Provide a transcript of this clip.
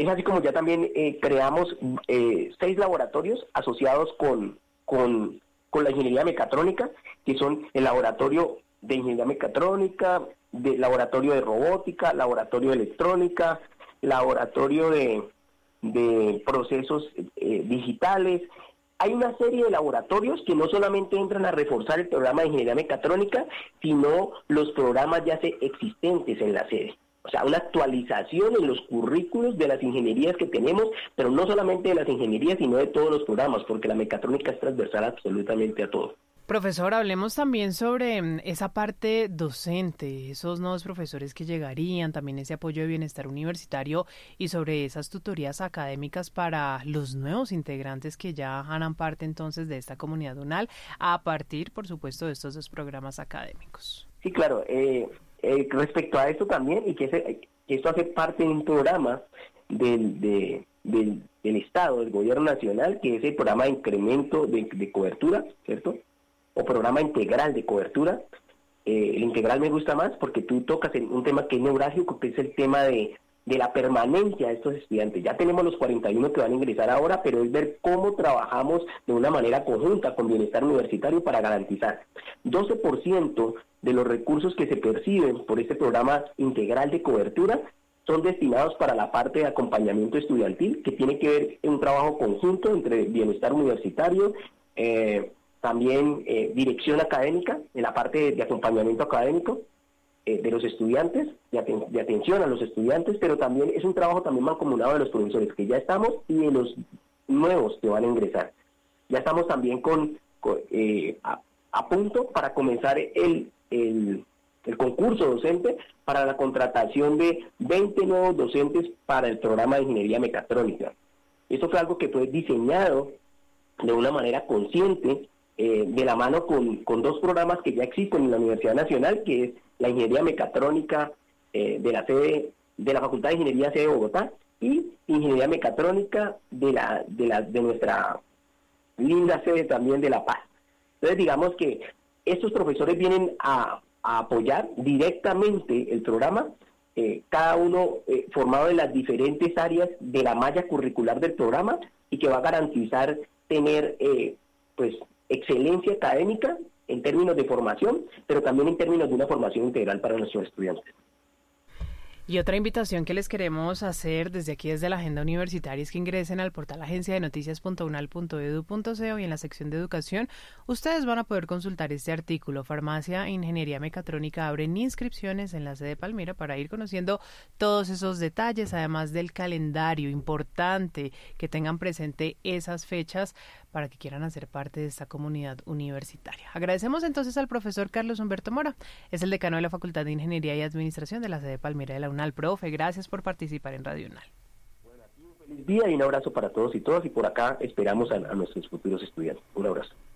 es así como ya también creamos 6 laboratorios asociados con la ingeniería mecatrónica, que son el laboratorio de ingeniería mecatrónica, de laboratorio de robótica, laboratorio de electrónica, laboratorio de procesos digitales. Hay una serie de laboratorios que no solamente entran a reforzar el programa de ingeniería mecatrónica, sino los programas ya existentes en la sede. O sea, una actualización en los currículos de las ingenierías que tenemos, pero no solamente de las ingenierías, sino de todos los programas, porque la mecatrónica es transversal absolutamente a todo. Profesor, hablemos también sobre esa parte docente, esos nuevos profesores que llegarían, también ese apoyo de bienestar universitario y sobre esas tutorías académicas para los nuevos integrantes que ya harán parte entonces de esta comunidad UNAL, a partir, por supuesto, de estos 2 programas académicos. Sí, claro. Respecto a esto también, y que esto hace parte de un programa del Estado, del Gobierno Nacional, que es el programa de incremento de cobertura, ¿cierto? O programa integral de cobertura. El integral me gusta más porque tú tocas un tema que es neurálgico, que es el tema de la permanencia de estos estudiantes. Ya tenemos los 41 que van a ingresar ahora, pero es ver cómo trabajamos de una manera conjunta con bienestar universitario para garantizar 12% de los recursos que se perciben por este programa integral de cobertura son destinados para la parte de acompañamiento estudiantil, que tiene que ver en un trabajo conjunto entre bienestar universitario, también dirección académica, en la parte de acompañamiento académico de los estudiantes, de atención a los estudiantes, pero también es un trabajo también mancomunado de los profesores que ya estamos y de los nuevos que van a ingresar. Ya estamos también a punto para comenzar el concurso docente para la contratación de 20 nuevos docentes para el programa de ingeniería mecatrónica. Esto fue algo que fue diseñado de una manera consciente, de la mano con 2 programas que ya existen en la Universidad Nacional, que es la ingeniería mecatrónica de la sede de la Facultad de Ingeniería sede de Bogotá y ingeniería mecatrónica de nuestra linda sede también de La Paz. Entonces digamos que estos profesores vienen a apoyar directamente el programa, cada uno formado en las diferentes áreas de la malla curricular del programa, y que va a garantizar tener pues excelencia académica en términos de formación, pero también en términos de una formación integral para nuestros estudiantes. Y otra invitación que les queremos hacer desde aquí, desde la agenda universitaria, es que ingresen al portal agenciadenoticias.unal.edu.co y en la sección de educación ustedes van a poder consultar este artículo. Farmacia e Ingeniería Mecatrónica abren inscripciones en la sede de Palmira para ir conociendo todos esos detalles, además del calendario. Importante que tengan presente esas fechas para que quieran hacer parte de esta comunidad universitaria. Agradecemos entonces al profesor Carlos Humberto Mora, es el decano de la Facultad de Ingeniería y Administración de la sede de Palmira de la UNAL. Profe, gracias por participar en Radio UNAL. Bueno, aquí un feliz día y un abrazo para todos y todas, y por acá esperamos a nuestros futuros estudiantes. Un abrazo.